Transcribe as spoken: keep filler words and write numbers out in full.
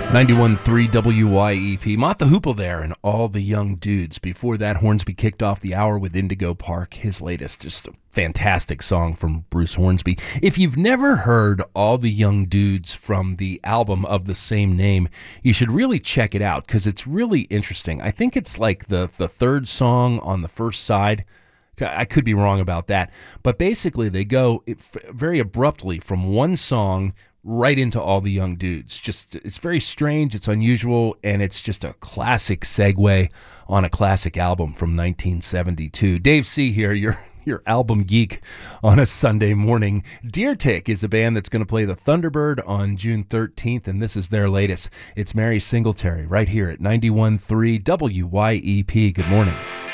ninety-one point three W Y E P. Mott the Hoople there and All the Young Dudes. Before that, Hornsby kicked off the hour with Indigo Park, his latest. Just a fantastic song from Bruce Hornsby. If you've never heard All the Young Dudes from the album of the same name, you should really check it out because it's really interesting. I think it's like the, the third song on the first side. I could be wrong about that. But basically, they go very abruptly from one song right into All the Young Dudes. Just it's very strange, it's unusual, and it's just a classic segue on a classic album from nineteen seventy-two. Dave C. here, your your album geek on a Sunday morning. Deer Tick is a band that's going to play the Thunderbird on June thirteenth, and this is their latest. It's Mary Singletary right here at ninety-one point three W Y E P. Good morning.